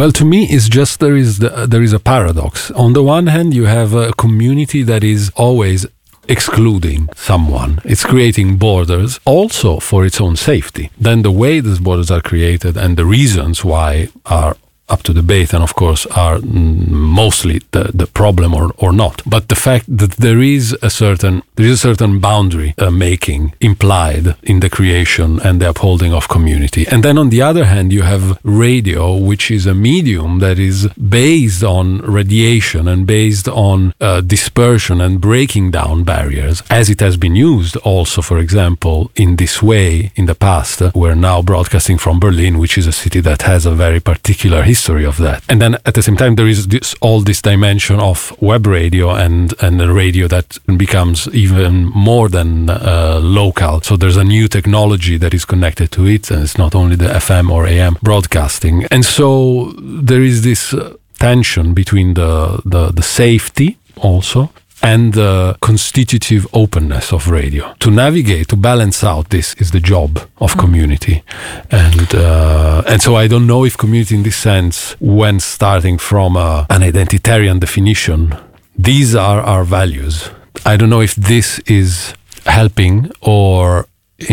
Well, to me, it's just there is a paradox. On the one hand, you have a community that is always excluding someone. It's creating borders also for its own safety. Then the way these borders are created and the reasons why are up to debate, and of course are mostly the problem or not. But the fact that there is a certain boundary making implied in the creation and the upholding of community. And then on the other hand, you have radio, which is a medium that is based on radiation and based on dispersion and breaking down barriers, as it has been used also, for example, in this way in the past. We're now broadcasting from Berlin, which is a city that has a very particular history of that. And then at the same time, there is all this dimension of web radio and a radio that becomes even more than local. So there's a new technology that is connected to it, and it's not only the FM or AM broadcasting. And so there is this tension between the safety also and the constitutive openness of radio. To navigate, to balance out this is the job of community. And so I don't know if community in this sense, when starting from an identitarian definition, these are our values. I don't know if this is helping, or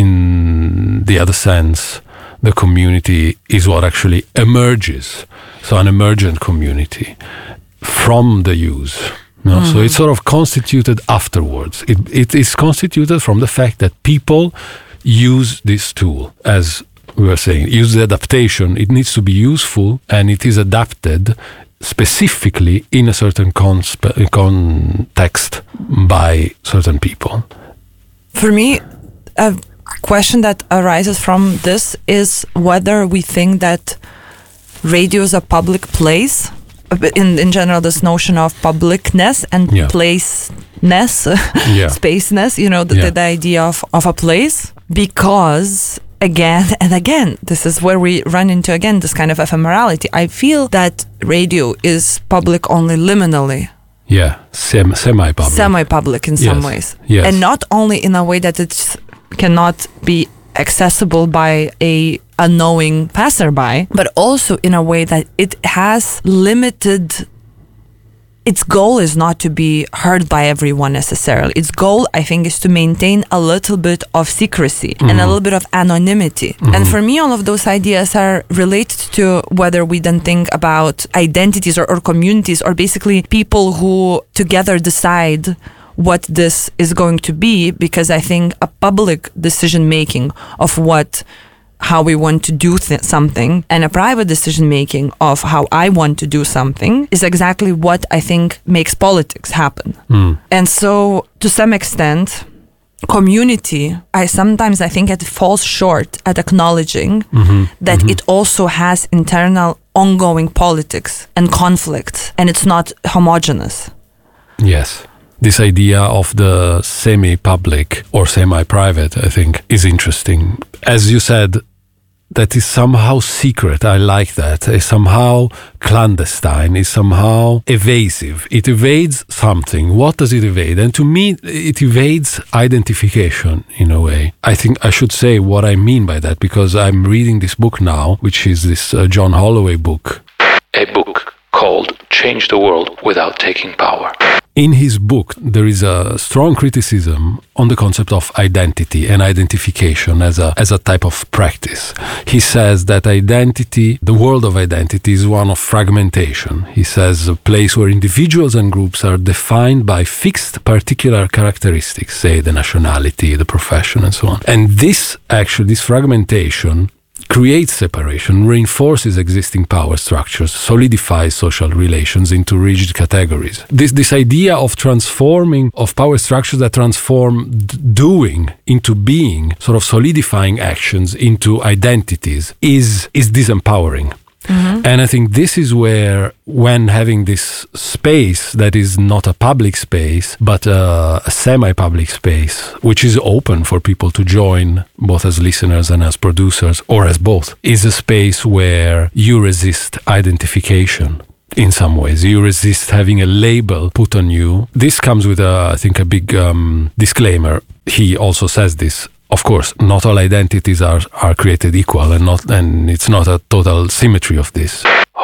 in the other sense, the community is what actually emerges. So an emergent community from the use. No? So it's sort of constituted afterwards. It is constituted from the fact that people use this tool, as we were saying, use the adaptation. It needs to be useful, and it is adapted specifically in a certain context by certain people. For me, a question that arises from this is whether we think that radio is a public place. In general, this notion of publicness and placeness, spaceness, the idea of a place. Because again and again, this is where we run into again this kind of ephemerality. I feel that radio is public only liminally. Yeah, semi-public. Semi-public in some ways. Yes. And not only in a way that it cannot be accessible by a unknowing passerby, but also in a way that it has limited. Its goal is not to be heard by everyone necessarily. Its goal, I think, is to maintain a little bit of secrecy and a little bit of anonymity. And for me, all of those ideas are related to whether we then think about identities or communities, or basically people who together decide what this is going to be, because I think a public decision making of how we want to do something, and a private decision making of how I want to do something, is exactly what I think makes politics happen. And so to some extent, community, I think it falls short at acknowledging that it also has internal ongoing politics and conflicts, and it's not homogeneous. Yes. This idea of the semi-public or semi-private, I think, is interesting. As you said, that is somehow secret. I like that. It's somehow clandestine. It's somehow evasive. It evades something. What does it evade? And to me, it evades identification in a way. I think I should say what I mean by that, because I'm reading this book now, which is this John Holloway book. A book called Change the World Without Taking Power. In his book, there is a strong criticism on the concept of identity and identification as a type of practice. He says that identity, the world of identity, is one of fragmentation. He says a place where individuals and groups are defined by fixed particular characteristics, say the nationality, the profession, and so on. And this fragmentation creates separation, reinforces existing power structures, solidifies social relations into rigid categories. This idea of transforming, of power structures that transform doing into being, sort of solidifying actions into identities, is disempowering. And I think this is where, when having this space that is not a public space, but a semi-public space, which is open for people to join, both as listeners and as producers, or as both, is a space where you resist identification. In some ways, you resist having a label put on you. This comes with, I think, a big disclaimer. He also says this. Of course, not all identities are created equal, and it's not a total symmetry of this.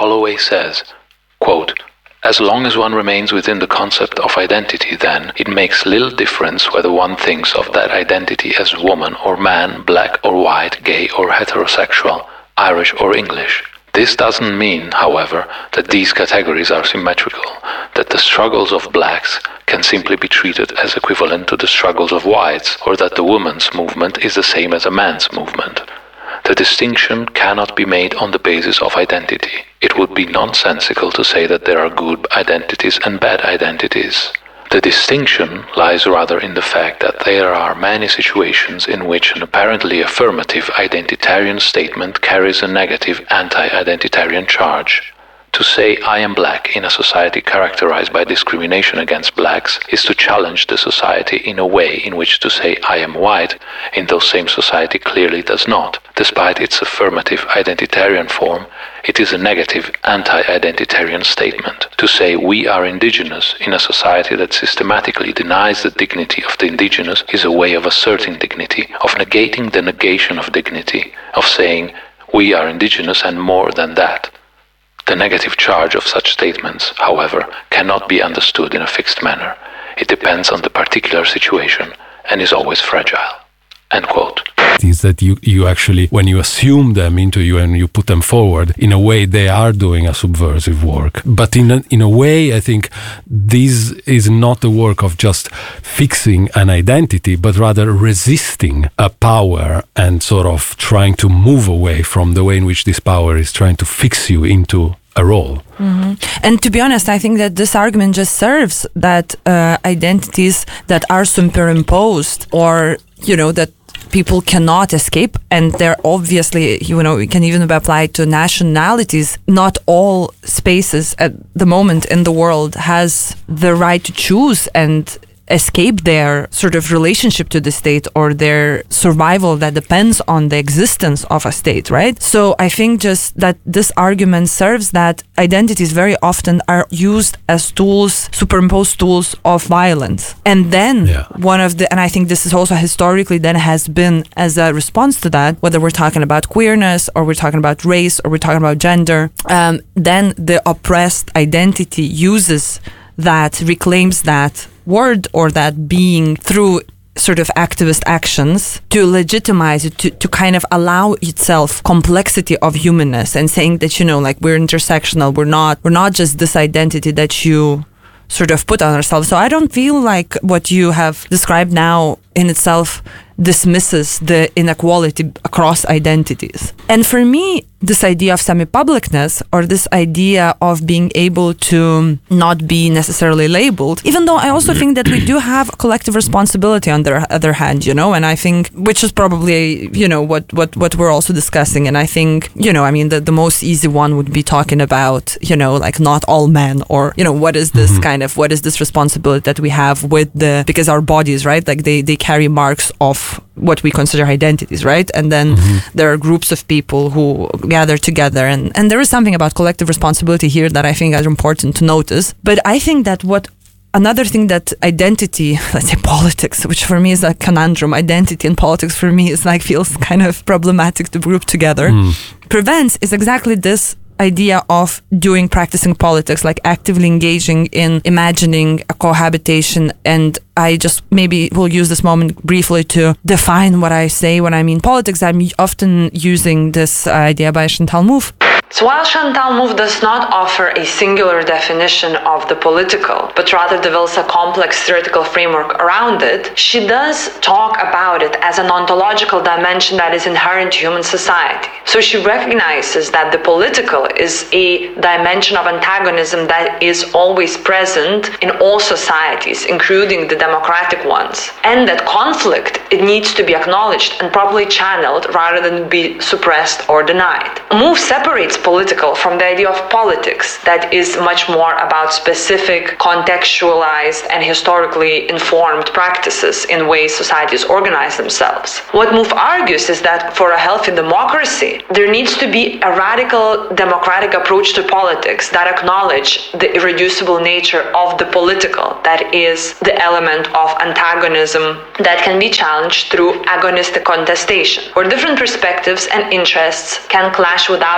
Holloway says, quote, "As long as one remains within the concept of identity, then, it makes little difference whether one thinks of that identity as woman or man, black or white, gay or heterosexual, Irish or English. This doesn't mean, however, that these categories are symmetrical, that the struggles of blacks can simply be treated as equivalent to the struggles of whites, or that the women's movement is the same as a man's movement. The distinction cannot be made on the basis of identity. It would be nonsensical to say that there are good identities and bad identities. The distinction lies rather in the fact that there are many situations in which an apparently affirmative identitarian statement carries a negative anti-identitarian charge. To say I am black in a society characterized by discrimination against blacks is to challenge the society in a way in which to say I am white in those same society clearly does not. Despite its affirmative identitarian form, it is a negative anti-identitarian statement. To say we are indigenous in a society that systematically denies the dignity of the indigenous is a way of asserting dignity, of negating the negation of dignity, of saying we are indigenous and more than that. The negative charge of such statements, however, cannot be understood in a fixed manner. It depends on the particular situation and is always fragile." End quote. Is that you actually, when you assume them into you and you put them forward, in a way they are doing a subversive work. But in a way, I think this is not the work of just fixing an identity, but rather resisting a power and sort of trying to move away from the way in which this power is trying to fix you into a role. Mm-hmm. And to be honest, I think that this argument just serves that identities that are superimposed, or, that people cannot escape, and they're obviously, it can even be applied to nationalities. Not all spaces at the moment in the world has the right to choose and escape their sort of relationship to the state or their survival that depends on the existence of a state, right? So I think just that this argument serves that identities very often are used as tools, superimposed tools of violence. And then and I think this is also historically then has been as a response to that, whether we're talking about queerness or we're talking about race or we're talking about gender, then the oppressed identity uses that, reclaims that word or that being through sort of activist actions to legitimize it, to kind of allow itself complexity of humanness, and saying that, we're intersectional, we're not just this identity that you sort of put on ourselves. So I don't feel like what you have described now in itself dismisses the inequality across identities. And for me, this idea of semi-publicness, or this idea of being able to not be necessarily labeled, even though I also think that we do have a collective responsibility on the other hand, and I think, which is probably, what we're also discussing. And I think, the most easy one would be talking about, not all men, or, what is this what is this responsibility that we have with because our bodies, right? Like they carry marks of what we consider identities, right? And then there are groups of people who gather together, and there is something about collective responsibility here that I think is important to notice. But I think that another thing that identity, let's say politics, which for me is a conundrum, identity and politics for me is feels kind of problematic to group together, prevents is exactly this idea of practicing politics, like actively engaging in imagining a cohabitation. And I just maybe will use this moment briefly to define what I say when I mean politics. I'm often using this idea by Chantal Mouffe. So while Chantal Mouffe does not offer a singular definition of the political, but rather develops a complex theoretical framework around it, she does talk about it as an ontological dimension that is inherent to human society. So she recognizes that the political is a dimension of antagonism that is always present in all societies, including the democratic ones, and that conflict, it needs to be acknowledged and properly channeled rather than be suppressed or denied. Mouffe separates political from the idea of politics that is much more about specific, contextualized and historically informed practices in ways societies organize themselves. What Mouffe argues is that for a healthy democracy, there needs to be a radical democratic approach to politics that acknowledge the irreducible nature of the political, that is the element of antagonism that can be challenged through agonistic contestation, where different perspectives and interests can clash without resort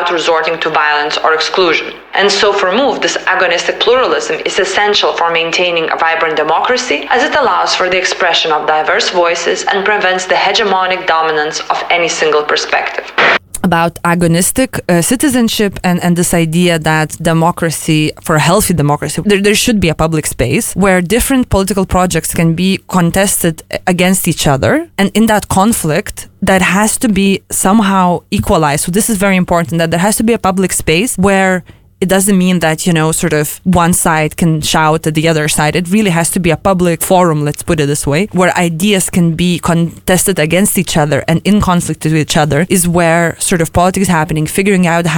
resorting to violence or exclusion. And so for MOVE, this agonistic pluralism is essential for maintaining a vibrant democracy, as it allows for the expression of diverse voices and prevents the hegemonic dominance of any single perspective. About agonistic citizenship and this idea that democracy, for a healthy democracy, there should be a public space where different political projects can be contested against each other. And in that conflict, that has to be somehow equalized. So this is very important, that there has to be a public space where it doesn't mean that, sort of one side can shout at the other side. It really has to be a public forum, let's put it this way, where ideas can be contested against each other and in conflict with each other, is where sort of politics happening, figuring out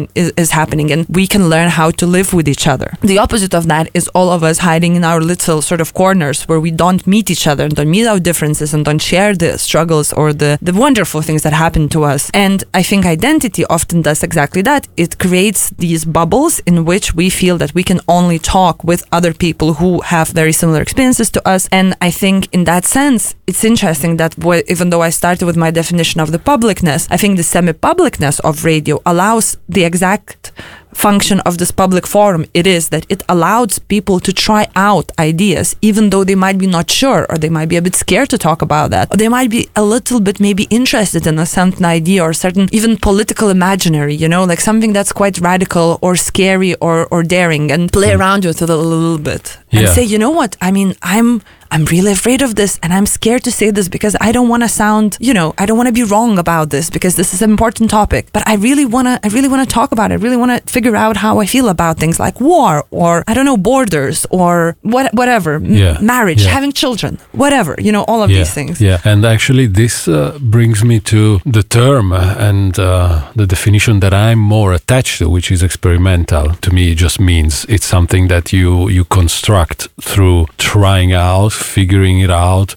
is happening, and we can learn how to live with each other. The opposite of that is all of us hiding in our little sort of corners where we don't meet each other and don't meet our differences and don't share the struggles or the wonderful things that happen to us. And I think identity often does exactly that. It creates these bubbles in which we feel that we can only talk with other people who have very similar experiences to us. And I think in that sense, it's interesting that even though I started with my definition of the publicness, I think the semi-publicness of radio allows the exact function of this public forum. It is that it allows people to try out ideas, even though they might be not sure, or they might be a bit scared to talk about that, or they might be a little bit maybe interested in a certain idea or certain even political imaginary, like something that's quite radical or scary or daring, and play around with it a little bit and say, you know what, I mean, I'm really afraid of this, and I'm scared to say this because I don't want to sound, I don't want to be wrong about this because this is an important topic. But I really want to talk about it. I really want to figure out how I feel about things like war, or I don't know, borders, or whatever, marriage, having children, whatever, all of these things. Yeah, and actually this brings me to the term and the definition that I'm more attached to, which is experimental. To me, it just means it's something that you construct through trying out, figuring it out,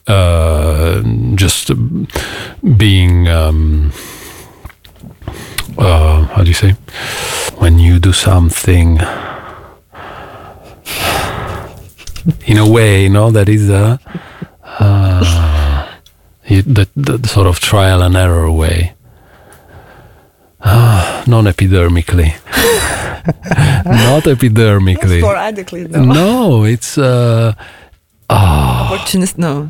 just being how do you say, when you do something in a way, that is the sort of trial and error way, non-epidermically. Not epidermically. Sporadically, though. No, it's opportunist. No.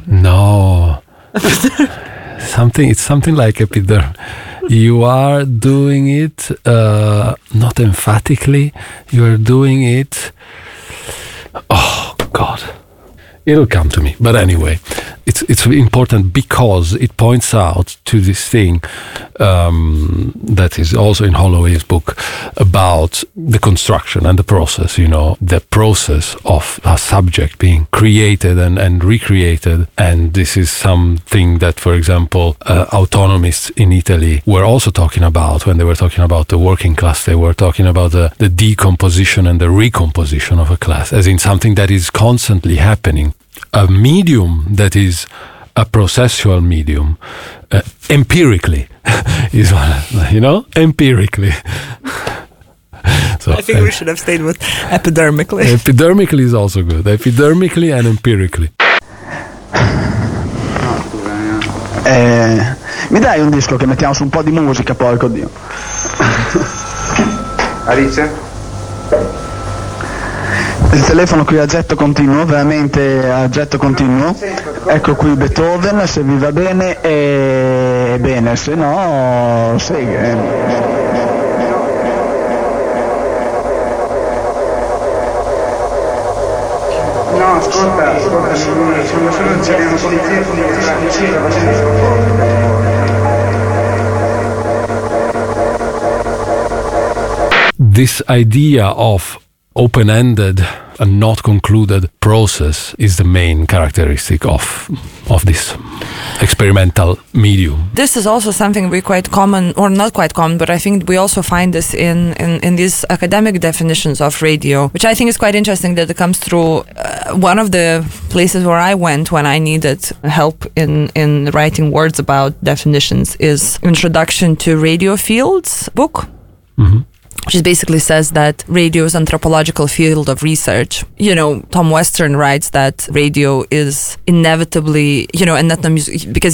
It's something like epiderm. You are doing it not emphatically. You are doing it. Oh God, it'll come to me. But anyway, it's important because it points out to this thing that is also in Holloway's book about the construction and the process, the process of a subject being created and recreated. And this is something that, for example, autonomists in Italy were also talking about when they were talking about the working class. They were talking about the decomposition and the recomposition of a class, as in something that is constantly happening. A medium that is a processual medium, empirically, is empirically. So I think we should have stayed with epidermically. Epidermically is also good. Epidermically and empirically. Mi dai un disco che mettiamo su un po' di musica, porco Dio. Alice? Il telefono qui a getto continuo, veramente a getto continuo. Ecco qui Beethoven, se vi va bene, e bene, se no, sì. No, ascolta, sono solo giriamo con i telefoni che la vicina This idea of open-ended and not concluded process is the main characteristic of this experimental medium. This is also something we quite common, or not quite common, but I think we also find this in these academic definitions of radio, which I think is quite interesting that it comes through one of the places where I went when I needed help in writing words about definitions is Introduction to Radio Fields book. Mm-hmm. Which basically says that radio is an anthropological field of research. Tom Western writes that radio is inevitably, and not the music, because